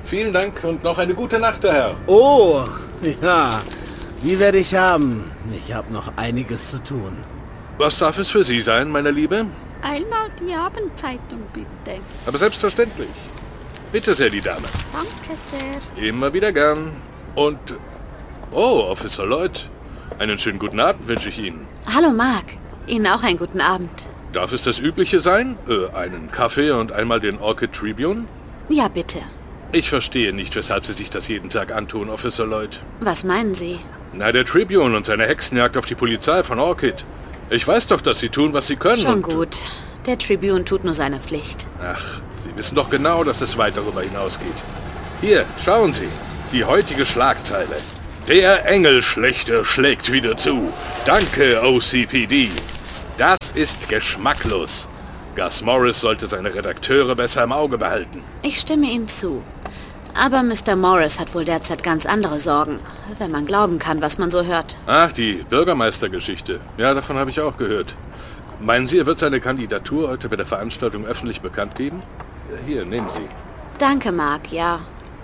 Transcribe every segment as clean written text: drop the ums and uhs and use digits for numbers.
Vielen Dank und noch eine gute Nacht, der Herr. Oh, ja. Die werde ich haben. Ich habe noch einiges zu tun. Was darf es für Sie sein, meine Liebe? Einmal die Abendzeitung, bitte. Aber selbstverständlich. Bitte sehr, die Dame. Danke sehr. Immer wieder gern. Und... Oh, Officer Lloyd. Einen schönen guten Abend wünsche ich Ihnen. Hallo Mark. Ihnen auch einen guten Abend. Darf es das Übliche sein? Einen Kaffee und einmal den Orchid Tribune? Ja, bitte. Ich verstehe nicht, weshalb Sie sich das jeden Tag antun, Officer Lloyd. Was meinen Sie? Na, der Tribune und seine Hexenjagd auf die Polizei von Orchid. Ich weiß doch, dass Sie tun, was Sie können. Schon gut. Der Tribune tut nur seine Pflicht. Ach, Sie wissen doch genau, dass es weit darüber hinausgeht. Hier, schauen Sie. Die heutige Schlagzeile. Der Engelschlechter schlägt wieder zu. Danke, OCPD. Das ist geschmacklos. Gus Morris sollte seine Redakteure besser im Auge behalten. Ich stimme Ihnen zu. Aber Mr. Morris hat wohl derzeit ganz andere Sorgen, wenn man glauben kann, was man so hört. Ach, die Bürgermeistergeschichte. Ja, davon habe ich auch gehört. Meinen Sie, er wird seine Kandidatur heute bei der Veranstaltung öffentlich bekannt geben? Hier, nehmen Sie. Danke, Mark, ja.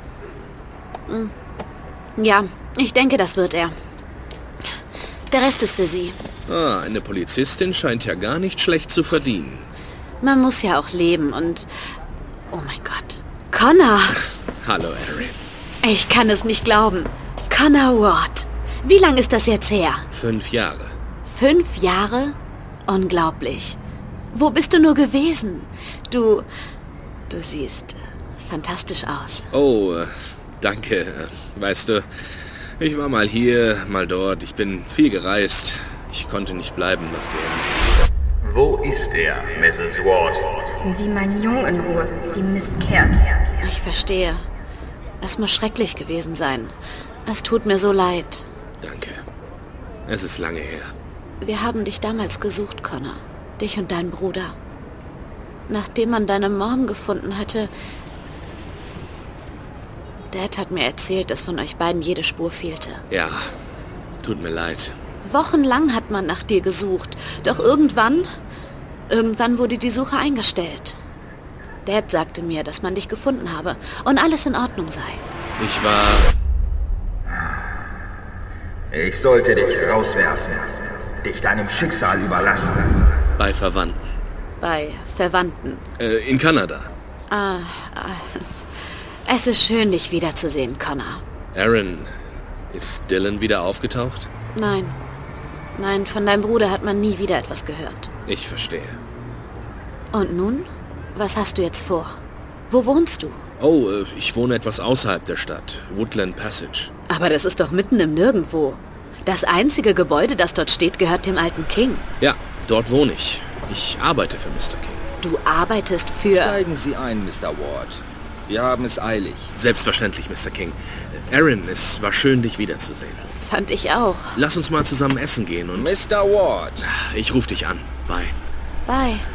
Ja, ich denke, das wird er. Der Rest ist für Sie. Ah, eine Polizistin scheint ja gar nicht schlecht zu verdienen. Man muss ja auch leben und... Oh mein Gott. Connor! Hallo, Erin. Ich kann es nicht glauben. Connor Ward. Wie lange ist das jetzt her? 5 Jahre. 5 Jahre? Unglaublich. Wo bist du nur gewesen? Du siehst fantastisch aus. Oh, danke. Weißt du, ich war mal hier, mal dort. Ich bin viel gereist. Ich konnte nicht bleiben nachdem. Wo ist er, Mrs. Ward? Lassen Sie meinen Jungen in Ruhe, Sie Mistkerl. Ich verstehe. Es muss schrecklich gewesen sein. Es tut mir so leid. Danke. Es ist lange her. Wir haben dich damals gesucht, Connor. Dich und deinen Bruder. Nachdem man deine Mom gefunden hatte... Dad hat mir erzählt, dass von euch beiden jede Spur fehlte. Ja, tut mir leid. Wochenlang hat man nach dir gesucht. Doch irgendwann wurde die Suche eingestellt. Dad sagte mir, dass man dich gefunden habe und alles in Ordnung sei. Ich war... Ich sollte dich rauswerfen. Dich deinem Schicksal überlassen. bei Verwandten. Bei Verwandten? In Kanada. Es ist schön, dich wiederzusehen, Connor. Aaron, ist Dylan wieder aufgetaucht? Nein, von deinem Bruder hat man nie wieder etwas gehört. Ich verstehe. Und nun? Was hast du jetzt vor? Wo wohnst du? Oh, ich wohne etwas außerhalb der Stadt. Woodland Passage. Aber das ist doch mitten im Nirgendwo. Das einzige Gebäude, das dort steht, gehört dem alten King. Ja, dort wohne ich. Ich arbeite für Mr. King. Du arbeitest für... Steigen Sie ein, Mr. Ward. Wir haben es eilig. Selbstverständlich, Mr. King. Aaron, es war schön, dich wiederzusehen. Fand ich auch. Lass uns mal zusammen essen gehen und... Mr. Ward. Ich rufe dich an. Bye. Bye.